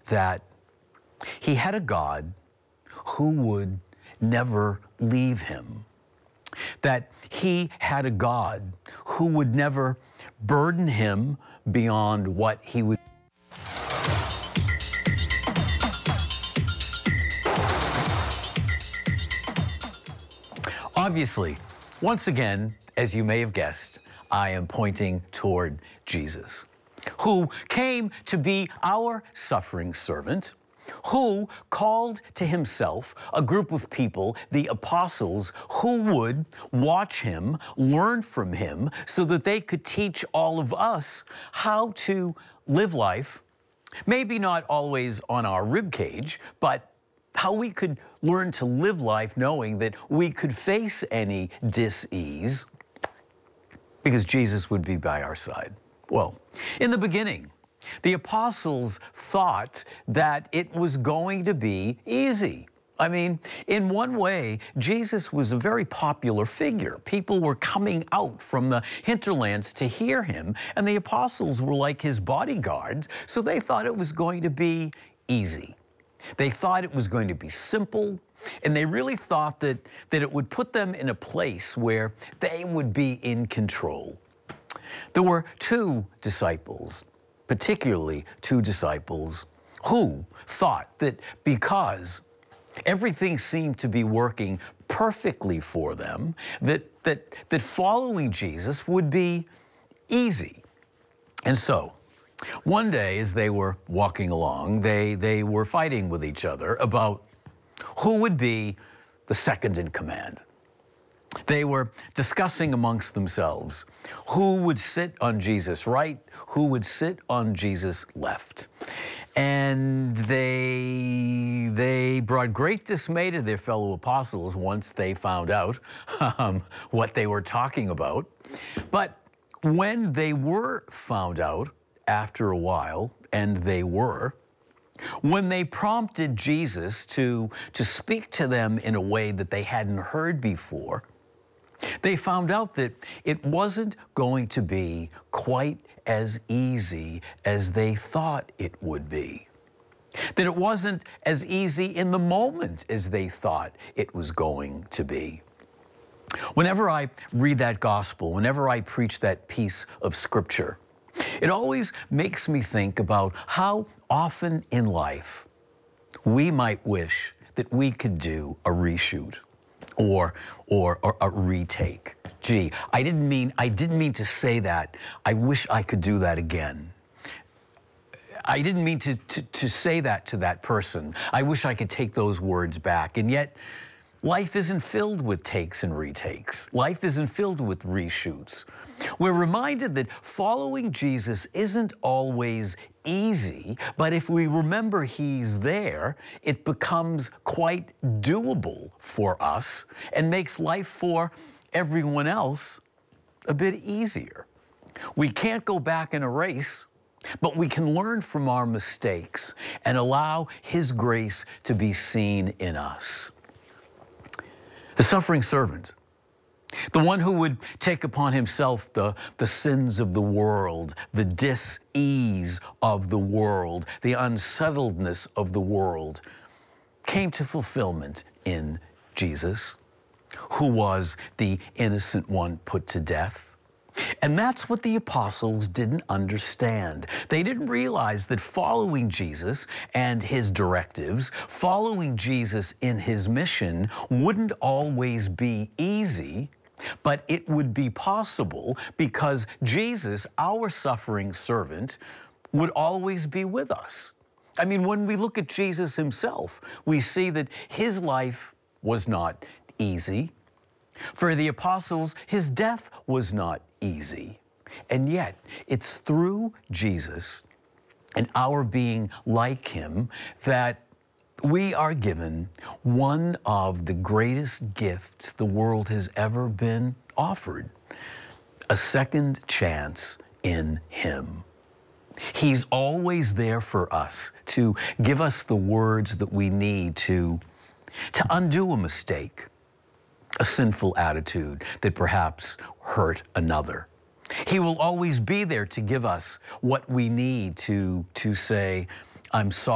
that he had a God who would never leave him, that he had a God who would never burden him beyond what he would. Obviously, once again, as you may have guessed, I am pointing toward Jesus, who came to be our suffering servant, who called to himself a group of people, the apostles, who would watch him, learn from him, so that they could teach all of us how to live life, maybe not always on our rib cage, but how we could learn to live life knowing that we could face any dis-ease because Jesus would be by our side. Well, in the beginning, the apostles thought that it was going to be easy. I mean, in one way, Jesus was a very popular figure. People were coming out from the hinterlands to hear him, and the apostles were like his bodyguards, so they thought it was going to be easy. They thought it was going to be simple, and they really thought that it would put them in a place where they would be in control. There were two disciples, particularly two disciples, who thought that because everything seemed to be working perfectly for them, that following Jesus would be easy. And so, one day, as they were walking along, they were fighting with each other about who would be the second in command. They were discussing amongst themselves who would sit on Jesus' right, who would sit on Jesus' left. And they brought great dismay to their fellow apostles once they found out what they were talking about. But when they were found out, after a while, and they were, when they prompted Jesus to speak to them in a way that they hadn't heard before, they found out that it wasn't going to be quite as easy as they thought it would be. That it wasn't as easy in the moment as they thought it was going to be. Whenever I read that gospel, whenever I preach that piece of scripture, it always makes me think about how often in life we might wish that we could do a reshoot or a retake. Gee, I didn't mean to say that. I wish I could do that again. I didn't mean to say that to that person. I wish I could take those words back. And yet, life isn't filled with takes and retakes. Life isn't filled with reshoots. We're reminded that following Jesus isn't always easy, but if we remember he's there, it becomes quite doable for us and makes life for everyone else a bit easier. We can't go back in a race, but we can learn from our mistakes and allow his grace to be seen in us. The suffering servant, the one who would take upon himself the sins of the world, the dis-ease of the world, the unsettledness of the world, came to fulfillment in Jesus, who was the innocent one put to death. And that's what the apostles didn't understand. They didn't realize that following Jesus and his directives, following Jesus in his mission, wouldn't always be easy, but it would be possible because Jesus, our suffering servant, would always be with us. I mean, when we look at Jesus himself, we see that his life was not easy. For the apostles, his death was not easy. And yet, it's through Jesus and our being like him that we are given one of the greatest gifts the world has ever been offered, a second chance in him. He's always there for us to give us the words that we need to undo a mistake, a sinful attitude that perhaps hurt another. He will always be there to give us what we need to say, I'm sorry.